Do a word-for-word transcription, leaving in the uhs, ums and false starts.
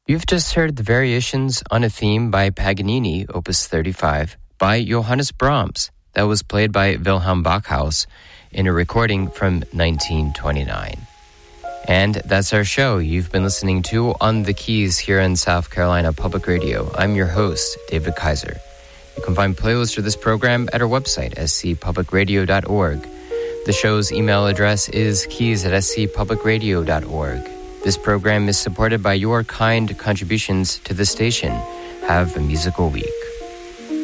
You've just heard the variations on a theme by Paganini, Opus thirty-five, by Johannes Brahms, that was played by Wilhelm Backhaus in a recording from nineteen twenty-nine. And that's our show you've been listening to On the Keys here in South Carolina Public Radio. I'm your host, David Kaiser. You can find playlists for this program at our website, s c public radio dot org. The show's email address is keys at s c public radio dot org. This program is supported by your kind contributions to the station. Have a musical week.